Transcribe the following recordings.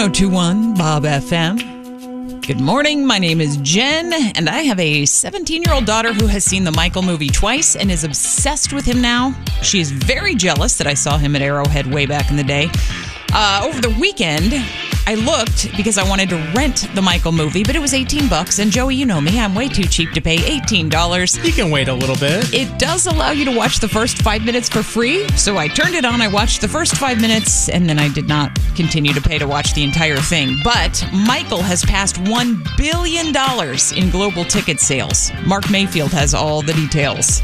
1021 Bob FM. Good morning. My name is Jen, and I have a 17-year-old daughter who has seen the Michael movie twice and is obsessed with him now. She is very jealous that I saw him at Arrowhead way back in the day. Over the weekend, I looked because I wanted to rent the Michael movie, but it was $18. And Joey, you know me, I'm way too cheap to pay $18. You can wait a little bit. It does allow you to watch the first 5 minutes for free. So I turned it on, I watched the first 5 minutes, and then I did not continue to pay to watch the entire thing. But Michael has passed $1 billion in global ticket sales. Mark Mayfield has all the details.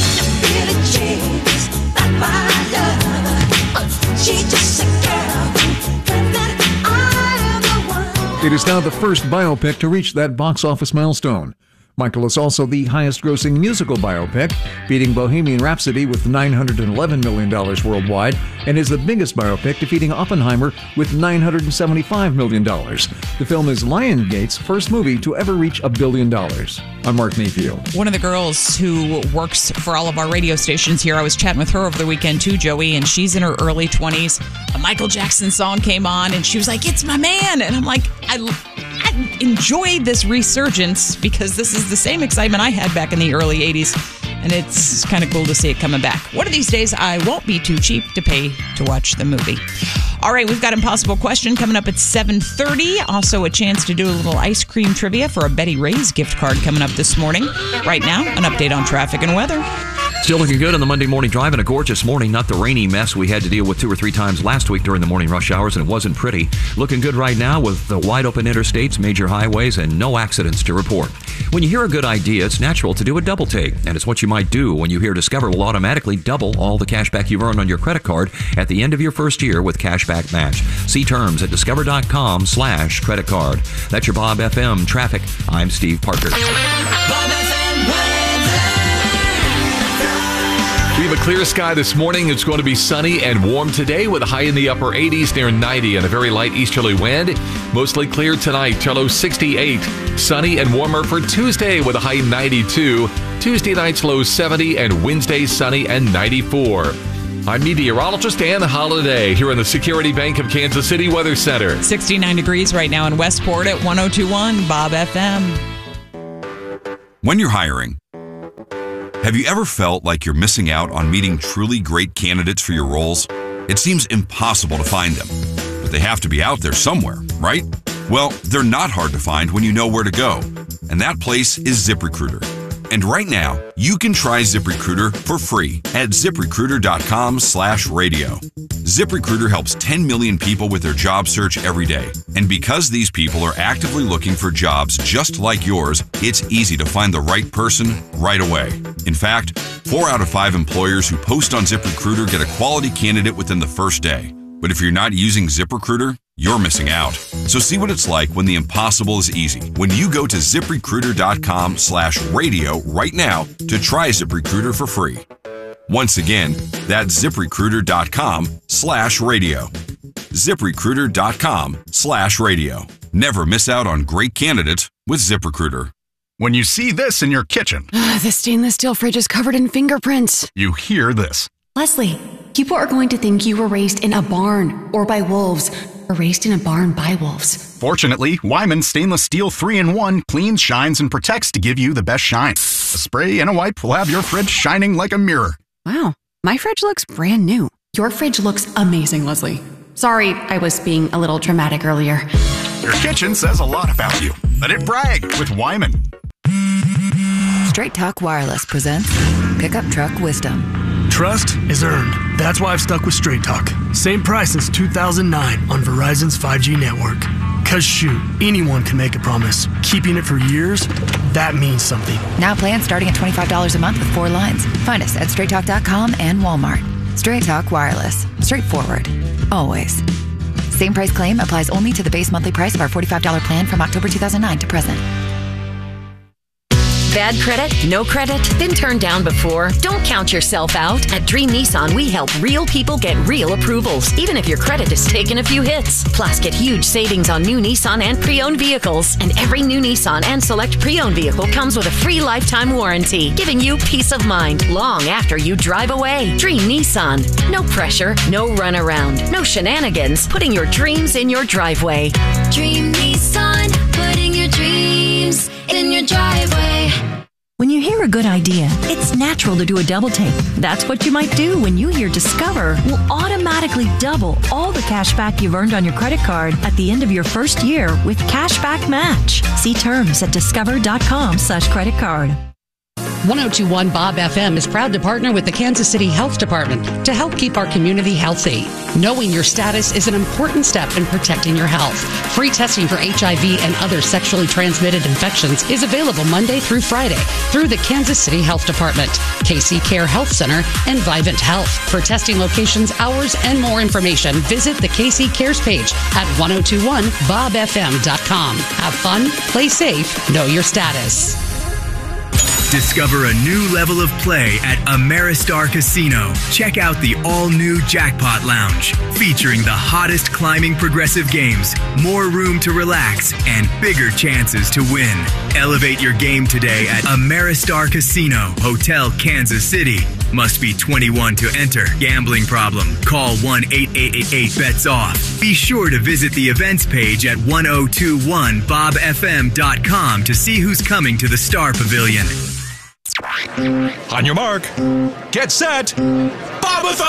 It is now the first biopic to reach that box office milestone. Michael is also the highest-grossing musical biopic, beating Bohemian Rhapsody with $911 million worldwide, and is the biggest biopic, defeating Oppenheimer with $975 million. The film is Lionsgate's first movie to ever reach $1 billion. I'm Mark Mayfield. One of the girls who works for all of our radio stations here, I was chatting with her over the weekend too, Joey, and she's in her early 20s. A Michael Jackson song came on, and she was like, "It's my man." And I'm like, I enjoyed this resurgence because this is the same excitement I had back in the early 80s, and it's kind of cool to see it coming back. One of these days, I won't be too cheap to pay to watch the movie. All right, we've got Impossible Question coming up at 7:30. Also, a chance to do a little ice cream trivia for a Betty Ray's gift card coming up this morning. Right now, an update on traffic and weather. Still looking good on the Monday morning drive, and a gorgeous morning, not the rainy mess we had to deal with 2 or 3 times last week during the morning rush hours, and it wasn't pretty. Looking good right now with the wide open interstates, major highways, and no accidents to report. When you hear a good idea, it's natural to do a double take, and it's what you might do when you hear Discover will automatically double all the cash back you've earned on your credit card at the end of your first year with Cashback Match. See terms at discover.com/credit card. That's your Bob FM traffic. I'm Steve Parker. Bob FM weather. We have a clear sky this morning. It's going to be sunny and warm today with a high in the upper 80s near 90 and a very light easterly wind. Mostly clear tonight, low 68. Sunny and warmer for Tuesday with a high 92. Tuesday night's low 70 and Wednesday sunny and 94. I'm meteorologist Ann Holiday here in the Security Bank of Kansas City Weather Center. 69 degrees right now in Westport at 1021 Bob FM. When you're hiring, have you ever felt like you're missing out on meeting truly great candidates for your roles? It seems impossible to find them, but they have to be out there somewhere, right? Well, they're not hard to find when you know where to go, and that place is ZipRecruiter. And right now, you can try ZipRecruiter for free at ZipRecruiter.com/radio. ZipRecruiter helps 10 million people with their job search every day. And because these people are actively looking for jobs just like yours, it's easy to find the right person right away. In fact, 4 out of 5 employers who post on ZipRecruiter get a quality candidate within the first day. But if you're not using ZipRecruiter, you're missing out. So see what it's like when the impossible is easy. When you go to ZipRecruiter.com/radio right now to try ZipRecruiter for free. Once again, that's ZipRecruiter.com/radio. ZipRecruiter.com/radio. Never miss out on great candidates with ZipRecruiter. When you see this in your kitchen, the stainless steel fridge is covered in fingerprints. You hear this. Leslie, people are going to think you were raised in a barn or by wolves, or raised in a barn by wolves. Fortunately, Wyman Stainless Steel 3-in-1 cleans, shines, and protects to give you the best shine. A spray and a wipe will have your fridge shining like a mirror. Wow, my fridge looks brand new. Your fridge looks amazing, Leslie. Sorry, I was being a little dramatic earlier. Your kitchen says a lot about you. Let it brag with Wyman. Straight Talk Wireless presents Pickup Truck Wisdom. Trust is earned. That's why I've stuck with Straight Talk. Same price since 2009 on Verizon's 5G network. Cause shoot, anyone can make a promise. Keeping it for years, that means something. Now plans starting at $25 a month with 4 lines. Find us at straighttalk.com and Walmart. Straight Talk Wireless. Straightforward. Always. Same price claim applies only to the base monthly price of our $45 plan from October 2009 to present. Bad credit? No credit? Been turned down before? Don't count yourself out. At Dream Nissan, we help real people get real approvals, even if your credit has taken a few hits. Plus, get huge savings on new Nissan and pre-owned vehicles. And every new Nissan and select pre-owned vehicle comes with a free lifetime warranty, giving you peace of mind long after you drive away. Dream Nissan. No pressure, no runaround, no shenanigans. Putting your dreams in your driveway. Dream Nissan, putting your dreams in your driveway. When you hear a good idea, it's natural to do a double take. That's what you might do when you hear Discover will automatically double all the cash back you've earned on your credit card at the end of your first year with Cashback Match. See terms at discover.com/creditcard. 1021 Bob FM is proud to partner with the Kansas City Health Department to help keep our community healthy. Knowing your status is an important step in protecting your health. Free testing for HIV and other sexually transmitted infections is available Monday through Friday through the Kansas City Health Department, KC Care Health Center, and Vivint Health. For testing locations, hours, and more information, visit the KC Cares page at 1021bobfm.com. Have fun, play safe, know your status. Discover a new level of play at Ameristar Casino. Check out the all-new Jackpot Lounge, featuring the hottest climbing progressive games, more room to relax, and bigger chances to win. Elevate your game today at Ameristar Casino, Hotel Kansas City. Must be 21 to enter. Gambling problem? Call 1-888-8-BETS-OFF. Be sure to visit the events page at 1021bobfm.com to see who's coming to the Star Pavilion. On your mark, get set, Bobathon!